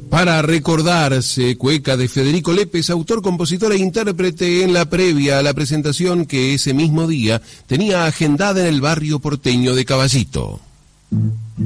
Para recordarse, cueca de Federico Lépez, autor, compositor e intérprete en la previa a la presentación que ese mismo día tenía agendada en el barrio porteño de Caballito.